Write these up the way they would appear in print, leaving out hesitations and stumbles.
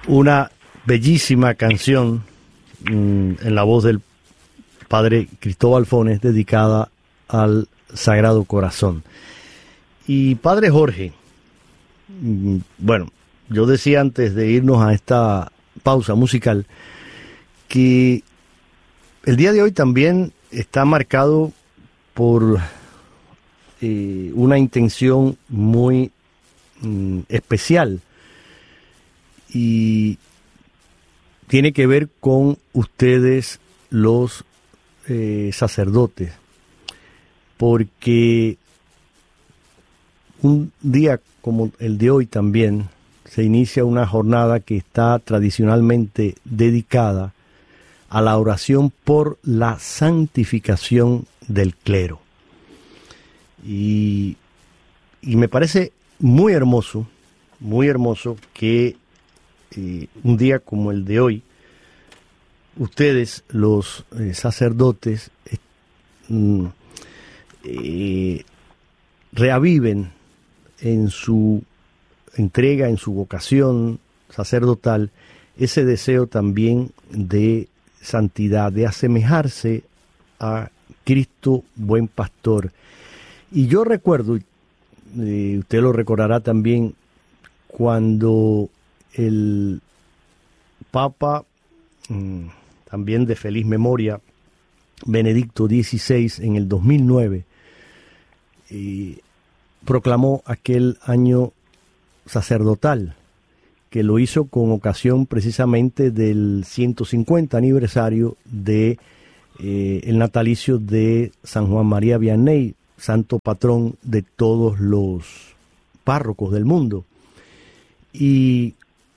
una bellísima canción en la voz del padre Cristóbal Fones dedicada al Sagrado Corazón. Y padre Jorge, bueno, yo decía antes de irnos a esta pausa musical que el día de hoy también está marcado por una intención muy especial y tiene que ver con ustedes los sacerdotes, porque un día como el de hoy también se inicia una jornada que está tradicionalmente dedicada a la oración por la santificación del clero. Y me parece muy hermoso que un día como el de hoy, ustedes, los sacerdotes, reaviven en su entrega, en su vocación sacerdotal, ese deseo también de santidad, de asemejarse a Cristo buen pastor. Y yo recuerdo, usted lo recordará también, cuando el Papa, también de feliz memoria, Benedicto XVI, en el 2009, proclamó aquel año sacerdotal, que lo hizo con ocasión precisamente del 150 aniversario de el natalicio de San Juan María Vianney, santo patrón de todos los párrocos del mundo. Y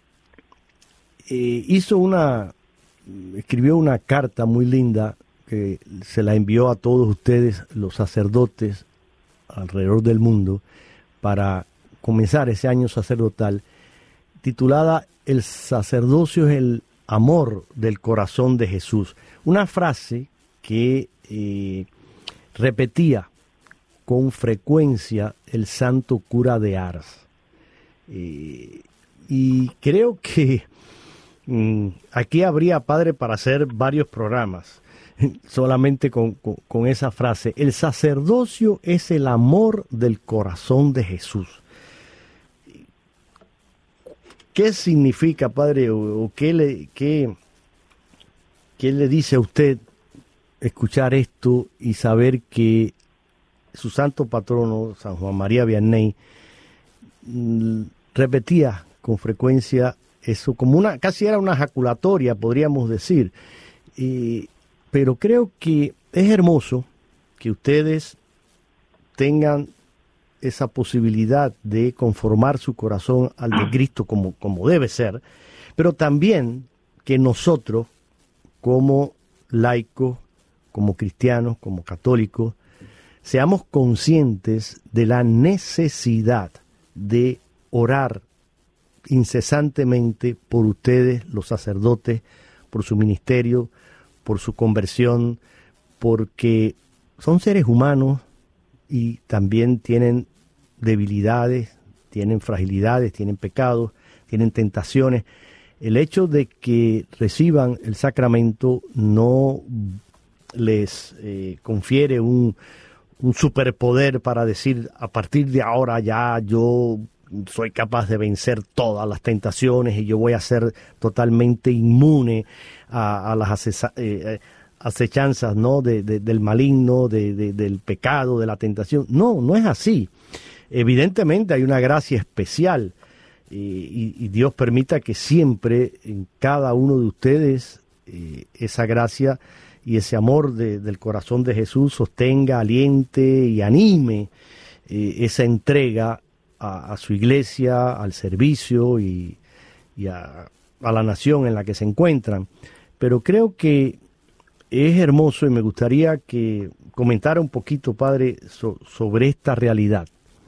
escribió una carta muy linda que se la envió a todos ustedes, los sacerdotes alrededor del mundo, para comenzar ese año sacerdotal, titulada "El sacerdocio es el amor del corazón de Jesús". Una frase que repetía con frecuencia el santo cura de Ars. Y creo que aquí habría, padre, para hacer varios programas, solamente con esa frase. El sacerdocio es el amor del corazón de Jesús. ¿Qué significa, padre, o qué le dice a usted escuchar esto y saber que su santo patrono, San Juan María Vianney, repetía con frecuencia eso, como casi era una ejaculatoria, podríamos decir? Pero creo que es hermoso que ustedes tengan esa posibilidad de conformar su corazón al de Cristo como debe ser, pero también que nosotros, como laicos, como cristianos, como católicos, seamos conscientes de la necesidad de orar incesantemente por ustedes, los sacerdotes, por su ministerio, por su conversión, porque son seres humanos y también tienen debilidades, tienen fragilidades, tienen pecados, tienen tentaciones. El hecho de que reciban el sacramento no les confiere un superpoder para decir, a partir de ahora ya yo soy capaz de vencer todas las tentaciones y yo voy a ser totalmente inmune a las acechanzas, ¿no? del maligno, del pecado, de la tentación. No es así. Evidentemente hay una gracia especial y Dios permita que siempre en cada uno de ustedes esa gracia y ese amor del corazón de Jesús sostenga, aliente y anime esa entrega a su iglesia, al servicio y a la nación en la que se encuentran. Pero creo que es hermoso y me gustaría que comentara un poquito, padre, sobre esta realidad.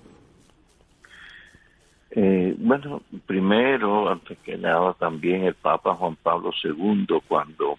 Bueno, primero, antes que nada, también el Papa Juan Pablo II, cuando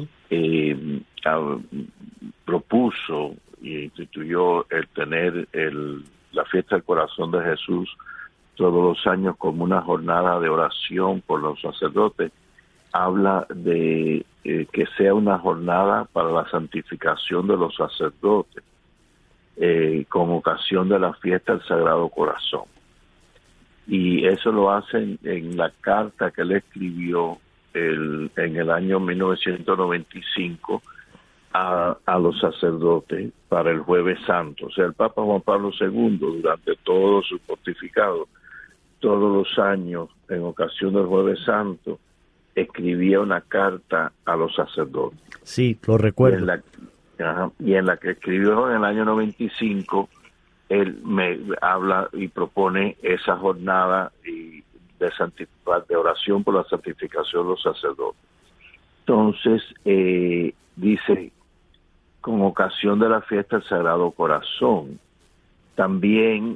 propuso y instituyó el tener la fiesta del corazón de Jesús todos los años como una jornada de oración por los sacerdotes, habla de que sea una jornada para la santificación de los sacerdotes, con ocasión de la fiesta del Sagrado Corazón. Y eso lo hacen en la carta que él escribió en el año 1995 a los sacerdotes para el Jueves Santo. O sea, el Papa Juan Pablo II, durante todo su pontificado, todos los años, en ocasión del Jueves Santo, escribía una carta a los sacerdotes. Sí, lo recuerdo. Y en la que escribió en el año 95, él me habla y propone esa jornada de oración por la santificación de los sacerdotes. Entonces, dice, con ocasión de la fiesta del Sagrado Corazón, también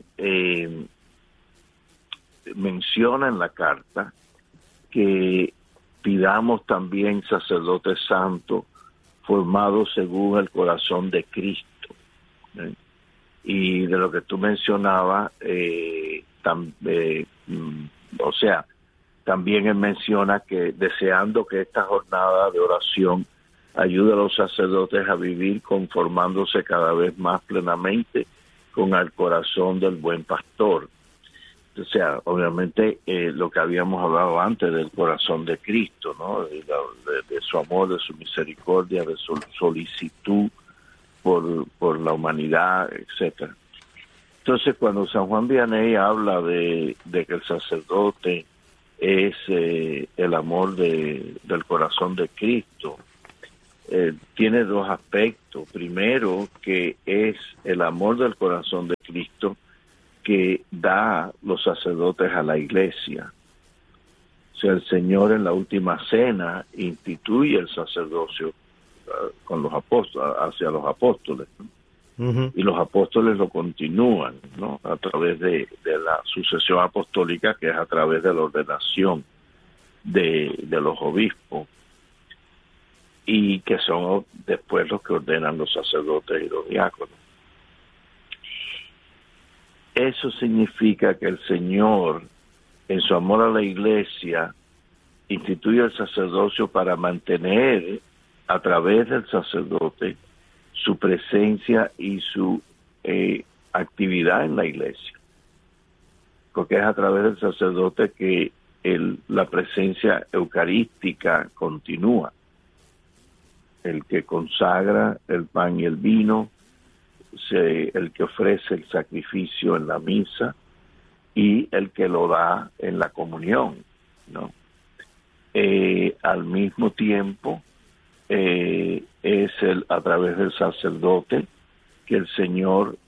menciona en la carta que pidamos también sacerdotes santos formados según el corazón de Cristo. Y de lo que tú mencionabas, o sea, también él menciona que deseando que esta jornada de oración ayude a los sacerdotes a vivir conformándose cada vez más plenamente con el corazón del buen pastor. O sea, obviamente lo que habíamos hablado antes del corazón de Cristo, ¿no? De su amor, de su misericordia, de su solicitud por la humanidad, etcétera. Entonces, cuando San Juan Vianney habla de que el sacerdote es el amor del corazón de Cristo, tiene dos aspectos. Primero, que es el amor del corazón de Cristo que da los sacerdotes a la iglesia. O sea, el Señor en la última cena instituye el sacerdocio con los apóstoles, hacia los apóstoles, ¿no? Uh-huh. Y los apóstoles lo continúan, ¿no? A través de la sucesión apostólica, que es a través de la ordenación de los obispos, y que son después los que ordenan los sacerdotes y los diáconos. Eso significa que el Señor, en su amor a la iglesia, instituye el sacerdocio para mantener a través del sacerdote su presencia y su actividad en la iglesia. Porque es a través del sacerdote que la presencia eucarística continúa. El que consagra el pan y el vino, el que ofrece el sacrificio en la misa y el que lo da en la comunión, ¿no? Al mismo tiempo, es a través del sacerdote que el Señor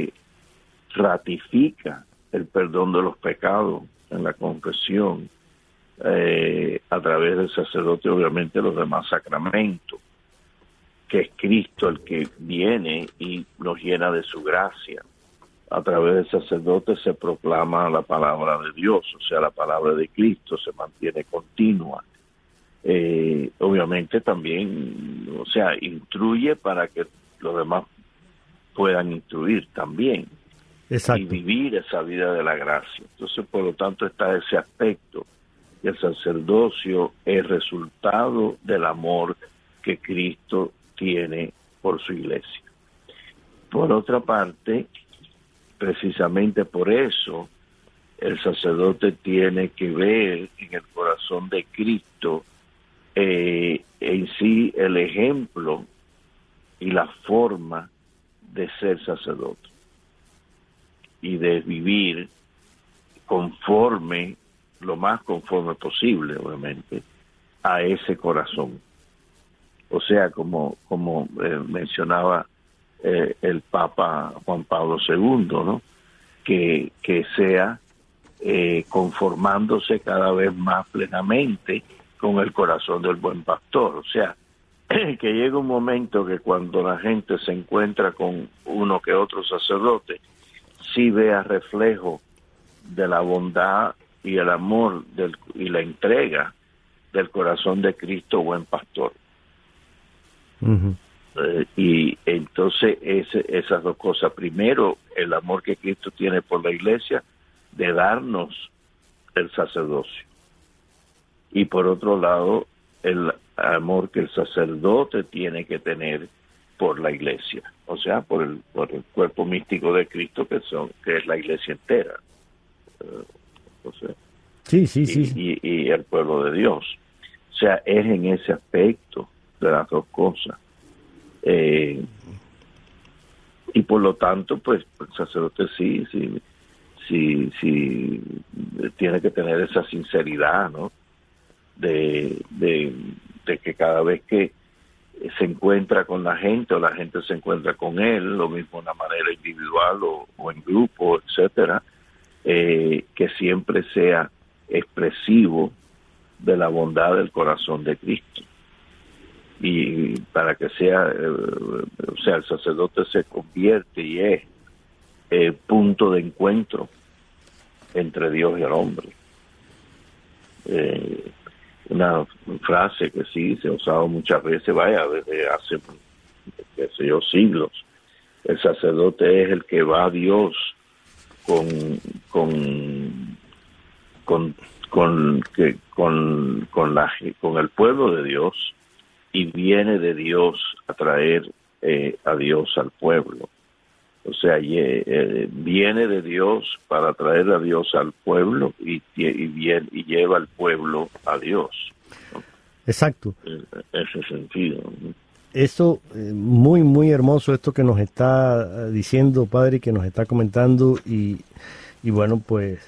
ratifica el perdón de los pecados en la confesión, a través del sacerdote, obviamente, los demás sacramentos, que es Cristo el que viene y nos llena de su gracia. A través del sacerdote se proclama la palabra de Dios, o sea, la palabra de Cristo se mantiene continua. Obviamente también, o sea, instruye para que los demás puedan instruir también. Exacto. Y vivir esa vida de la gracia. Entonces, por lo tanto, está ese aspecto, que el sacerdocio es resultado del amor que Cristo tiene por su iglesia. Por otra parte, precisamente por eso, el sacerdote tiene que ver en el corazón de Cristo en sí el ejemplo y la forma de ser sacerdote y de vivir conforme, lo más conforme posible, obviamente, a ese corazón. O sea, como mencionaba el Papa Juan Pablo II, ¿no? Que sea conformándose cada vez más plenamente con el corazón del buen pastor. O sea, que llega un momento que cuando la gente se encuentra con uno que otro sacerdote, sí vea reflejo de la bondad y el amor y la entrega del corazón de Cristo, buen pastor. Uh-huh. Y entonces esas dos cosas. Primero, el amor que Cristo tiene por la iglesia, de darnos el sacerdocio. Y por otro lado, el amor que el sacerdote tiene que tener por la iglesia, o sea, por el cuerpo místico de Cristo, que es la iglesia entera. O sea, sí. Y el pueblo de Dios. O sea, es en ese aspecto de las dos cosas. Y por lo tanto, pues el sacerdote sí tiene que tener esa sinceridad, ¿no? De que cada vez que se encuentra con la gente o la gente se encuentra con él, lo mismo de una manera individual o en grupo, etcétera, que siempre sea expresivo de la bondad del corazón de Cristo. Y para que sea, o sea, el sacerdote se convierte y es punto de encuentro entre Dios y el hombre. Una frase que sí se ha usado muchas veces, desde hace, qué sé yo, siglos. El sacerdote es el que va a Dios con el pueblo de Dios, y viene de Dios a traer a Dios al pueblo. O sea, viene de Dios para traer a Dios al pueblo y lleva al pueblo a Dios, ¿no? Exacto. En ese sentido, ¿no? Eso, muy, muy hermoso esto que nos está diciendo, Padre, que nos está comentando, y bueno, pues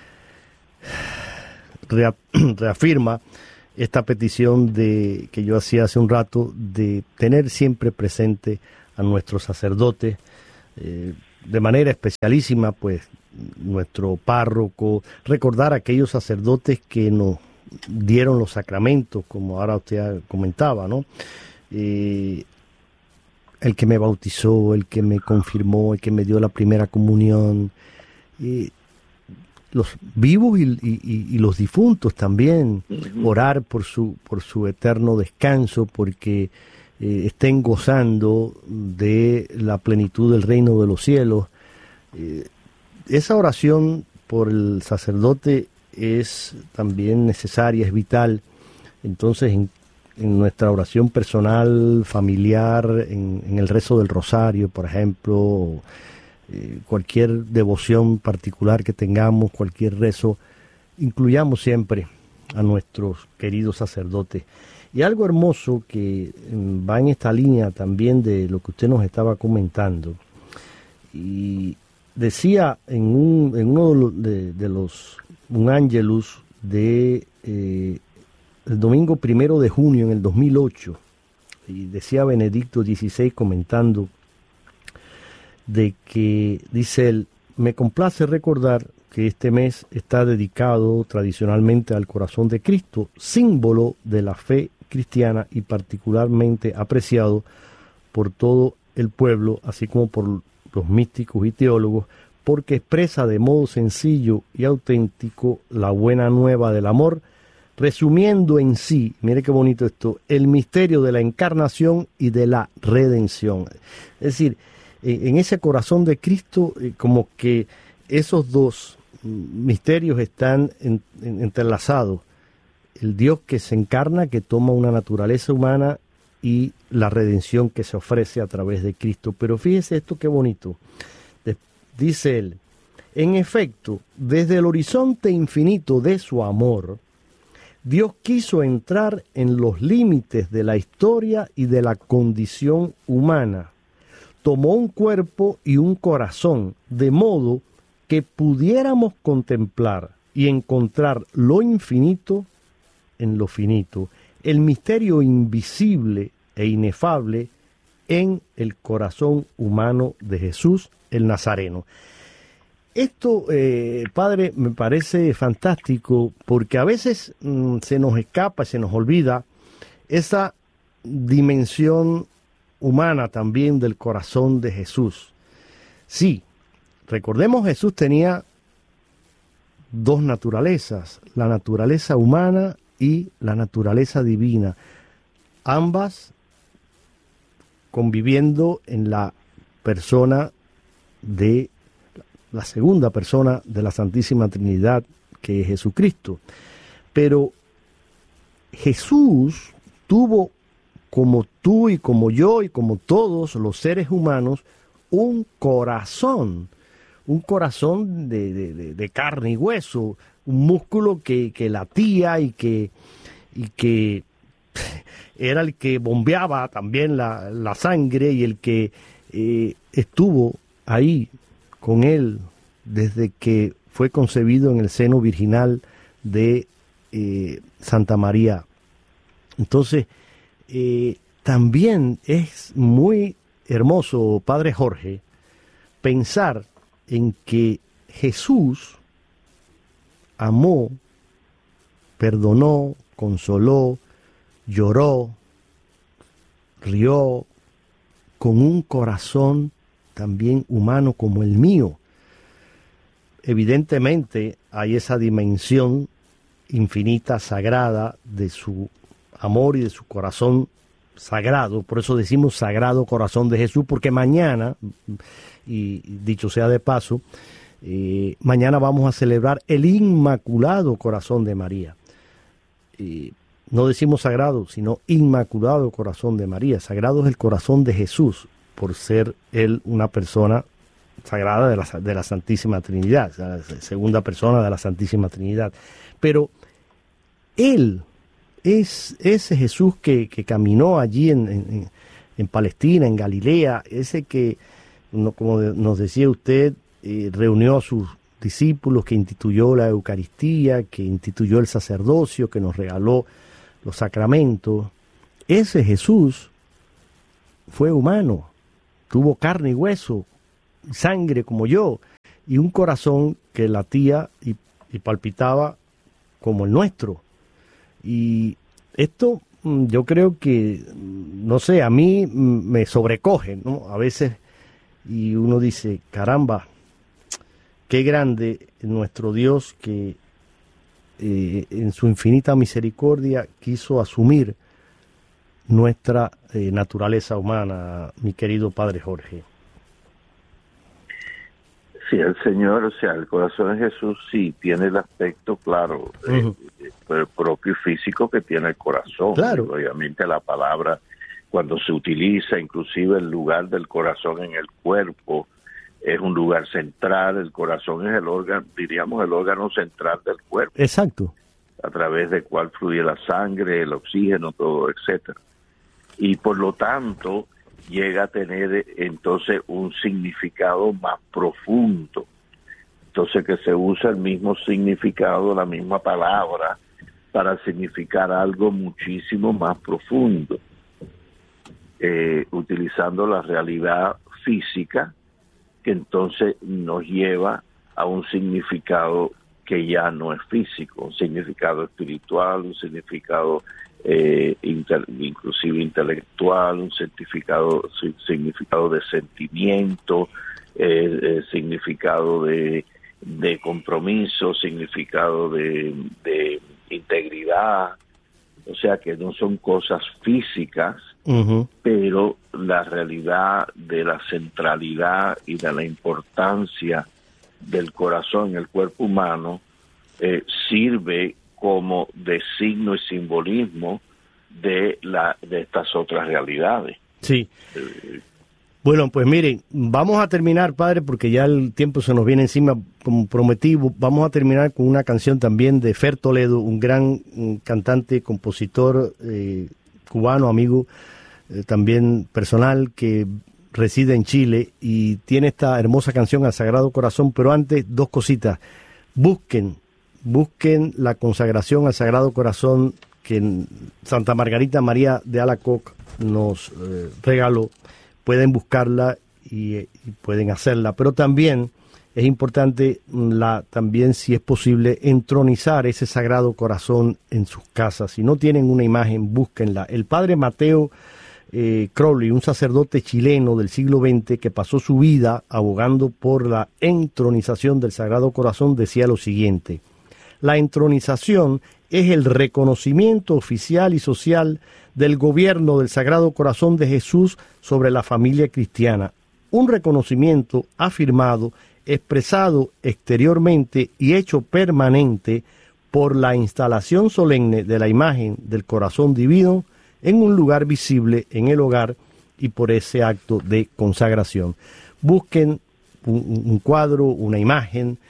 reafirma esta petición que yo hacía hace un rato, de tener siempre presente a nuestros sacerdotes, de manera especialísima, pues, nuestro párroco, recordar a aquellos sacerdotes que nos dieron los sacramentos, como ahora usted comentaba, ¿no? El que me bautizó, el que me confirmó, el que me dio la primera comunión, los vivos y los difuntos también, orar por su eterno descanso, porque estén gozando de la plenitud del reino de los cielos. Esa oración por el sacerdote es también necesaria, es vital. Entonces, en nuestra oración personal, familiar, en el rezo del rosario, por ejemplo, cualquier devoción particular que tengamos, cualquier rezo, incluyamos siempre a nuestros queridos sacerdotes. Y algo hermoso que va en esta línea también de lo que usted nos estaba comentando, y decía en uno de los un ángelus de el domingo 1 de junio en el 2008, y decía Benedicto XVI comentando de que, dice él, me complace recordar que este mes está dedicado tradicionalmente al corazón de Cristo, símbolo de la fe cristiana y particularmente apreciado por todo el pueblo, así como por los místicos y teólogos, porque expresa de modo sencillo y auténtico la buena nueva del amor, resumiendo en sí, mire qué bonito esto, el misterio de la encarnación y de la redención. Es decir, en ese corazón de Cristo, como que esos dos misterios están entrelazados. El Dios que se encarna, que toma una naturaleza humana, y la redención que se ofrece a través de Cristo. Pero fíjese esto qué bonito. Dice él, en efecto, desde el horizonte infinito de su amor, Dios quiso entrar en los límites de la historia y de la condición humana. Tomó un cuerpo y un corazón, de modo que pudiéramos contemplar y encontrar lo infinito en lo finito, el misterio invisible e inefable en el corazón humano de Jesús el Nazareno. Esto, Padre, me parece fantástico, porque a veces se nos escapa, se nos olvida esa dimensión humana también del corazón de Jesús. Sí, recordemos, Jesús tenía dos naturalezas, la naturaleza humana y la naturaleza divina, ambas conviviendo en la persona de la segunda persona de la Santísima Trinidad, que es Jesucristo. Pero Jesús tuvo, como tú y como yo y como todos los seres humanos, un corazón de carne y hueso, un músculo que latía y que era el que bombeaba también la sangre y el que estuvo ahí con él desde que fue concebido en el seno virginal de Santa María. Entonces, también es muy hermoso, Padre Jorge, pensar en que Jesús amó, perdonó, consoló, lloró, rió, con un corazón también humano como el mío. Evidentemente hay esa dimensión infinita, sagrada, de su amor y de su corazón sagrado. Por eso decimos Sagrado Corazón de Jesús, porque mañana, y dicho sea de paso, mañana vamos a celebrar el Inmaculado Corazón de María. No decimos sagrado, sino Inmaculado Corazón de María. Sagrado es el corazón de Jesús, por ser él una persona sagrada de la Santísima Trinidad, la segunda persona de la Santísima Trinidad. Pero él es ese Jesús que caminó allí en Palestina, en Galilea, ese que, como nos decía usted, reunió a sus discípulos, que instituyó la Eucaristía, que instituyó el sacerdocio, que nos regaló los sacramentos. Ese Jesús fue humano, tuvo carne y hueso, sangre como yo, y un corazón que latía y palpitaba como el nuestro. Y esto yo creo que, no sé, a mí me sobrecoge, ¿no? A veces, y uno dice, caramba, qué grande nuestro Dios, que en su infinita misericordia quiso asumir nuestra naturaleza humana, mi querido Padre Jorge. Sí, el Señor, o sea, el corazón de Jesús sí tiene el aspecto, claro, propio y físico que tiene el corazón. Claro. Obviamente la palabra, cuando se utiliza, inclusive el lugar del corazón en el cuerpo, es un lugar central. El corazón es el órgano, diríamos, el órgano central del cuerpo. Exacto. A través del cual fluye la sangre, el oxígeno, todo, etcétera. Y por lo tanto llega a tener entonces un significado más profundo. Entonces que se usa el mismo significado, la misma palabra, para significar algo muchísimo más profundo, utilizando la realidad física, que entonces nos lleva a un significado que ya no es físico, un significado espiritual, un significado inclusive intelectual, un significado de sentimiento, significado de compromiso, significado de integridad. O sea que no son cosas físicas, pero la realidad de la centralidad y de la importancia del corazón en el cuerpo humano sirve como de signo y simbolismo de estas otras realidades. Sí. Bueno, pues miren, vamos a terminar, Padre, porque ya el tiempo se nos viene encima, como prometí. Vamos a terminar con una canción también de Fer Toledo, un gran cantante, compositor cubano, amigo también personal, que reside en Chile y tiene esta hermosa canción al Sagrado Corazón. Pero antes, dos cositas. Busquen la consagración al Sagrado Corazón que Santa Margarita María de Alacoque nos regaló. Pueden buscarla y pueden hacerla, pero también es importante, también si es posible, entronizar ese Sagrado Corazón en sus casas. Si no tienen una imagen, búsquenla. El padre Mateo Crowley, un sacerdote chileno del siglo XX que pasó su vida abogando por la entronización del Sagrado Corazón, decía lo siguiente: la entronización es el reconocimiento oficial y social del gobierno del Sagrado Corazón de Jesús sobre la familia cristiana, un reconocimiento afirmado expresado exteriormente y hecho permanente por la instalación solemne de la imagen del corazón divino en un lugar visible en el hogar y por ese acto de consagración. Busquen un cuadro, una imagen,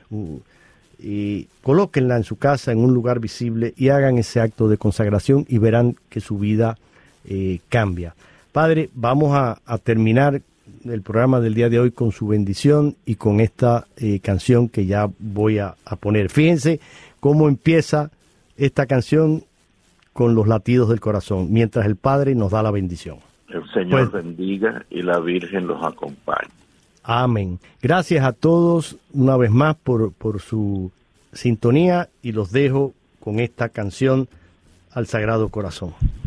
y colóquenla en su casa en un lugar visible y hagan ese acto de consagración y verán que su vida cambia. Padre, vamos a terminar el programa del día de hoy con su bendición y con esta canción que ya voy a poner. Fíjense cómo empieza esta canción con los latidos del corazón, mientras el Padre nos da la bendición. El Señor bendiga y la Virgen los acompañe. Amén. Gracias a todos una vez más por su sintonía y los dejo con esta canción al Sagrado Corazón.